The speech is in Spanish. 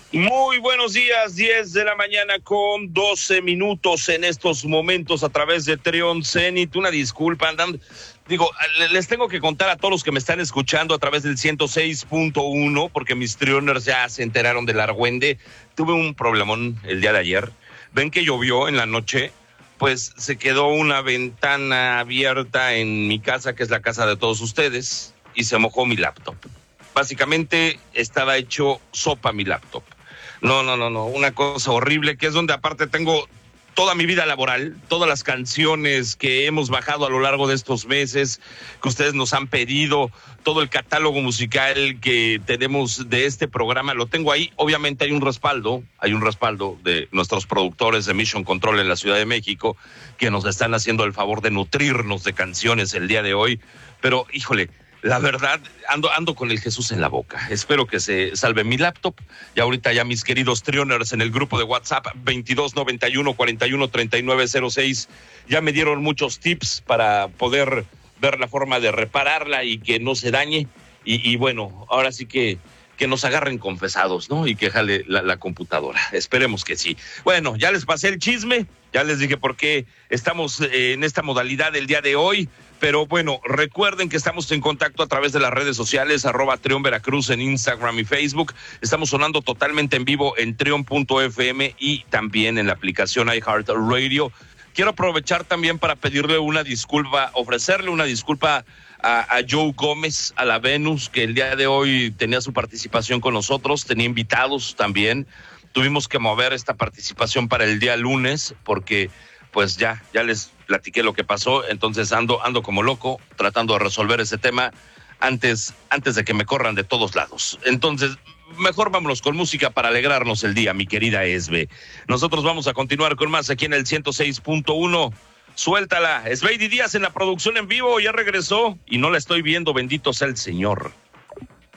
Muy buenos días, 10 de la mañana con 12 minutos en estos momentos a través de Trion Zenit. Una disculpa, les tengo que contar a todos los que me están escuchando a través del 106.1 porque mis Trioners ya se enteraron del argüende. Tuve un problemón el día de ayer. Ven que llovió en la noche, pues se quedó una ventana abierta en mi casa, que es la casa de todos ustedes, y se mojó mi laptop. Básicamente estaba hecho sopa mi laptop. No, una cosa horrible, que es donde aparte tengo toda mi vida laboral, todas las canciones que hemos bajado a lo largo de estos meses, que ustedes nos han pedido, todo el catálogo musical que tenemos de este programa, lo tengo ahí. Obviamente hay un respaldo de nuestros productores de Mission Control en la Ciudad de México, que nos están haciendo el favor de nutrirnos de canciones el día de hoy, pero híjole, la verdad, ando con el Jesús en la boca. Espero que se salve mi laptop. Y ahorita ya mis queridos Trioners en el grupo de WhatsApp 2291-413906 ya me dieron muchos tips para poder ver la forma de repararla y que no se dañe. Y bueno, ahora sí que nos agarren confesados, ¿no? Y que jale la computadora. Esperemos que sí. Bueno, ya les pasé el chisme, ya les dije por qué estamos en esta modalidad el día de hoy. Pero bueno, recuerden que estamos en contacto a través de las redes sociales, @Trion Veracruz en Instagram y Facebook. Estamos sonando totalmente en vivo en trion.fm y también en la aplicación iHeartRadio. Quiero aprovechar también para pedirle una disculpa, ofrecerle una disculpa a Joe Gómez, a la Venus, que el día de hoy tenía su participación con nosotros, tenía invitados también. Tuvimos que mover esta participación para el día lunes porque pues ya les platiqué lo que pasó, entonces ando como loco tratando de resolver ese tema antes de que me corran de todos lados. Entonces, mejor vámonos con música para alegrarnos el día, mi querida Esbe. Nosotros vamos a continuar con más aquí en el 106.1. Suéltala, Esbeidi Díaz en la producción en vivo, ya regresó y no la estoy viendo, bendito sea el Señor.